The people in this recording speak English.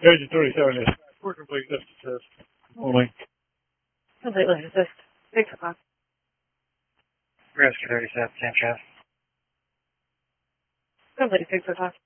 Agent 37 is for complete assist only. Completely assist. 6 o'clock. Rescue 37, Sam Chef. Complete 6 o'clock.